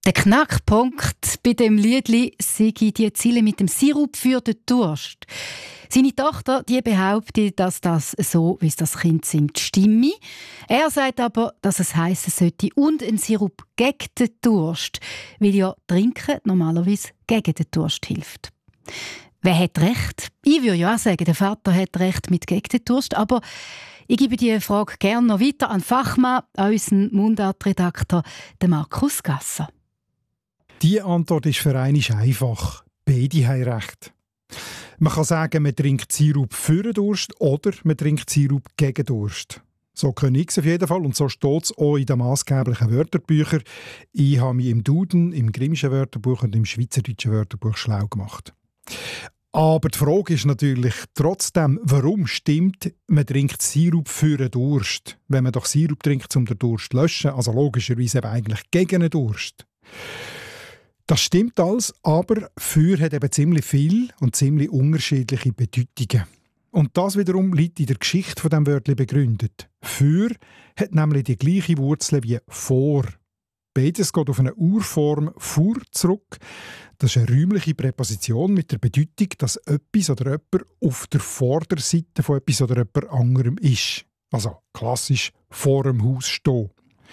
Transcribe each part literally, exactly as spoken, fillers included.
Der Knackpunkt bei dem Liedli sei die Ziele mit dem Sirup für den Durst. Seine Tochter die behauptet, dass das so, wie es das Kind singt, stimme. Er sagt aber, dass es heissen sollte und ein Sirup gegen den Durst, weil ja Trinken normalerweise gegen den Durst hilft. Wer hat recht? Ich würde ja auch sagen, der Vater hat recht mit gegen den Durst, aber ich gebe die Frage gerne noch weiter an Fachmann, an unseren Mundartredakteur, den Markus Gasser. Die Antwort ist für einmal einfach. Beide haben recht. Man kann sagen, man trinkt Sirup für den Durst oder man trinkt Sirup gegen Durst. So können ich es auf jeden Fall und so steht es auch in den maßgeblichen Wörterbüchern. Ich habe mich im Duden, im Grimmischen Wörterbuch und im Schweizerdeutschen Wörterbuch schlau gemacht. Aber die Frage ist natürlich trotzdem, warum stimmt, man trinkt Sirup für den Durst, wenn man doch Sirup trinkt, um den Durst zu löschen, also logischerweise eben eigentlich gegen den Durst. Das stimmt alles, aber «für» hat eben ziemlich viel und ziemlich unterschiedliche Bedeutungen. Und das wiederum liegt in der Geschichte von diesem Wörtchen begründet. «Für» hat nämlich die gleiche Wurzel wie «vor». Beides geht auf eine Urform «vor» zurück. Das ist eine räumliche Präposition mit der Bedeutung, dass etwas oder jemand auf der Vorderseite von etwas oder jemand anderem ist. Also klassisch vor dem Haus stehen.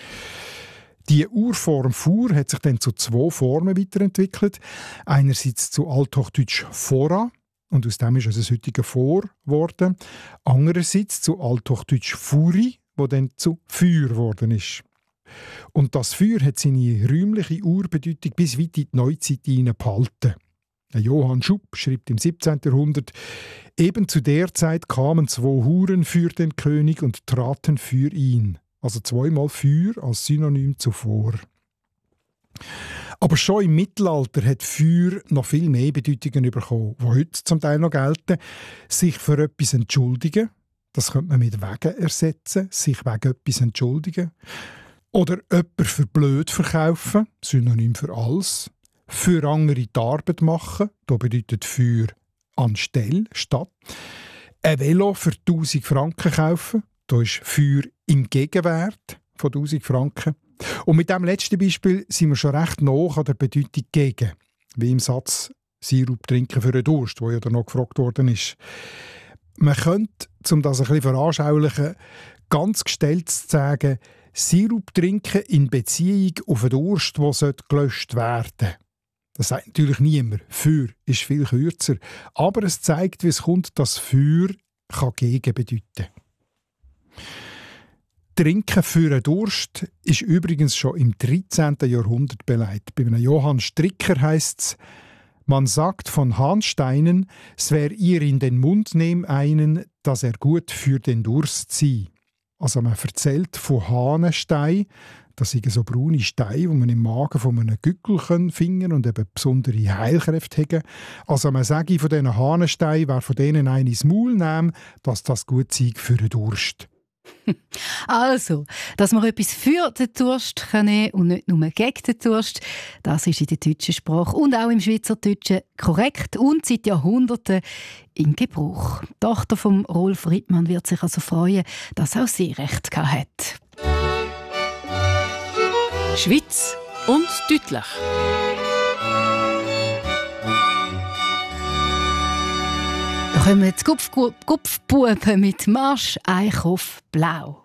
Die Urform «vor» hat sich dann zu zwei Formen weiterentwickelt. Einerseits zu Althochdeutsch «fora», und aus dem ist es das heutige «vor» geworden. Andererseits zu Althochdeutsch «furi», wo dann zu «für» geworden ist. Und das «für» hat seine räumliche Urbedeutung bis weit in die Neuzeit hinein behalten. Johann Schupp schreibt im siebzehnten Jahrhundert: «Eben zu der Zeit kamen zwei Huren für den König und traten für ihn.» Also zweimal «für» als Synonym zu «vor». Aber schon im Mittelalter hat «für» noch viel mehr Bedeutungen bekommen, die heute zum Teil noch gelten. Sich für etwas entschuldigen, das könnte man mit «wegen» ersetzen, sich wegen etwas entschuldigen. Oder jemanden für blöd verkaufen, Synonym für «als». Für andere die Arbeit machen, da bedeutet «für» anstelle, statt. Ein Velo für tausend Franken kaufen, da ist «für» im Gegenwert von tausend Franken. Und mit diesem letzten Beispiel sind wir schon recht nah an der Bedeutung «gegen», wie im Satz «Sirup trinken für den Durst», wo ja dann noch gefragt worden ist. Man könnte, um das ein bisschen veranschaulichen, ganz gestellt sagen, Sirup trinken in Beziehung auf den Durst, der gelöscht werden sollte. Das sagt natürlich niemand. «Für» ist viel kürzer. Aber es zeigt, wie es kommt, dass «für» kann «gegen» bedeuten. Trinken für den Durst ist übrigens schon im dreizehnten Jahrhundert belegt. Bei einem Johann Stricker heisst es: «Man sagt von Hahnsteinen, es wär ihr in den Mund nehm einen, dass er gut für den Durst sei.» Also man erzählt von Hahnenstein, das sind so braune Steine, die man im Magen von einem Gückel finden und eben besondere Heilkräfte haben. Also man sage von diesen Hahnensteinen, wer von denen einen ins Maul nimmt, dass das gut sei für den Durst. Also, dass man etwas für den Durst nehmen kann und nicht nur gegen den Durst, das ist in der deutschen Sprache und auch im Schweizerdeutschen korrekt und seit Jahrhunderten in Gebrauch. Die Tochter von Rolf Rittmann wird sich also freuen, dass auch sie recht gehabt hat. Schweiz und deutlich. Da kommen jetzt Gupfbuben mit Marsch Eichhof Blau.